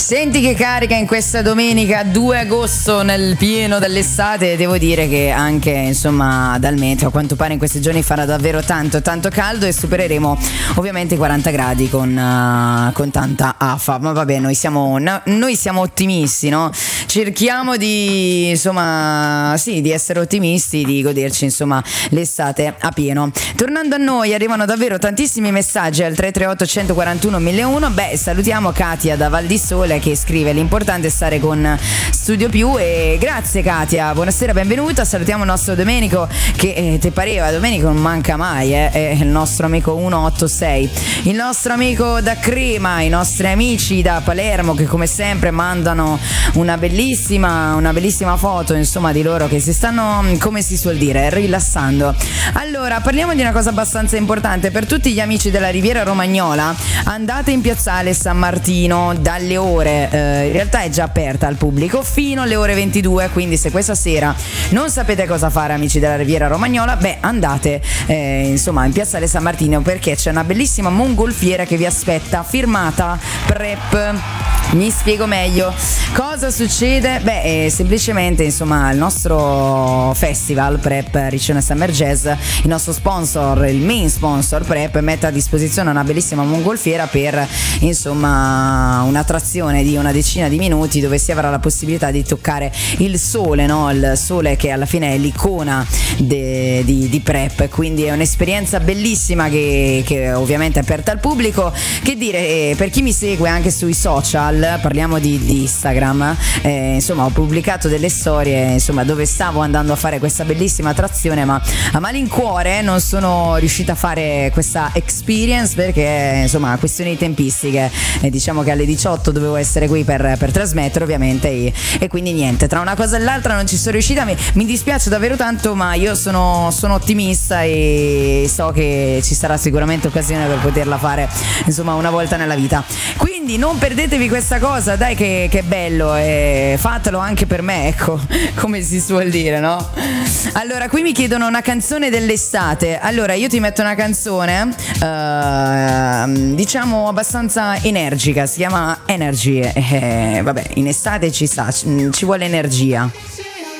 Senti che carica in questa domenica 2 agosto nel pieno dell'estate. Devo dire che anche insomma dal meteo a quanto pare in questi giorni farà davvero tanto caldo e supereremo ovviamente i 40 gradi con tanta afa. Ma vabbè, noi siamo ottimisti, no? Cerchiamo di insomma di essere ottimisti, di goderci insomma l'estate a pieno. Tornando a noi, arrivano davvero tantissimi messaggi al 338 141 1001. Beh, salutiamo Katia da Val di Sole che scrive: l'importante è stare con Studio Più. E grazie Katia, buonasera, benvenuta. Salutiamo il nostro Domenico che te pareva, Domenico non manca mai, è il nostro amico 186, il nostro amico da Crema, i nostri amici da Palermo che come sempre mandano una bellissima foto insomma di loro che si stanno, come si suol dire, rilassando. Allora parliamo di una cosa abbastanza importante per tutti gli amici della Riviera Romagnola. Andate in piazzale San Martino dalle ore in realtà è già aperta al pubblico fino alle ore 22, quindi se questa sera non sapete cosa fare amici della Riviera Romagnola, beh andate insomma in piazzale San Martino perché c'è una bellissima mongolfiera che vi aspetta firmata Prep. Mi spiego meglio. Cosa succede? Beh, semplicemente insomma il nostro festival Prep Riccione Summer Jazz, il nostro sponsor, il main sponsor Prep, mette a disposizione una bellissima mongolfiera per insomma un'attrazione di una decina di minuti dove si avrà la possibilità di toccare il sole, no? Il sole che alla fine è l'icona di Prep, quindi è un'esperienza bellissima che ovviamente è aperta al pubblico. Che dire, per chi mi segue anche sui social, parliamo di Instagram, insomma ho pubblicato delle storie insomma dove stavo andando a fare questa bellissima attrazione, ma a malincuore non sono riuscita a fare questa experience perché insomma questioni di tempistiche, diciamo che alle 18 dovevo essere qui per trasmettere ovviamente e quindi niente, tra una cosa e l'altra non ci sono riuscita. Mi dispiace davvero tanto, ma io sono ottimista e so che ci sarà sicuramente occasione per poterla fare insomma una volta nella vita, quindi non perdetevi questa cosa, dai che è bello, e fatelo anche per me, ecco, come si suol dire, no? Allora qui mi chiedono una canzone dell'estate. Allora io ti metto una canzone diciamo abbastanza energica, si chiama Energy, vabbè in estate ci vuole energia.